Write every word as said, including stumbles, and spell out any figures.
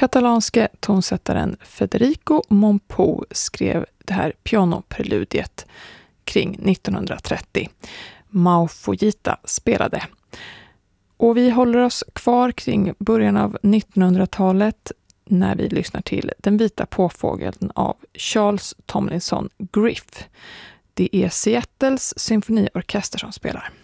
katalanske tonsättaren Federico Mompou skrev det här pianopreludiet kring nittonhundratrettio. Mao Fujita spelade. Och vi håller oss kvar kring början av nittonhundratalet när vi lyssnar till Den vita påfågeln av Charles Tomlinson Griff. Det är Seattles symfoniorkester som spelar.